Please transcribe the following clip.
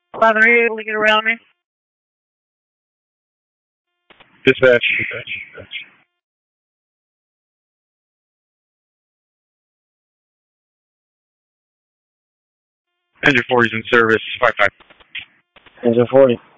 Father, are you able to get around me? Dispatch. Engine 40's in service. 5-5. Engine 40.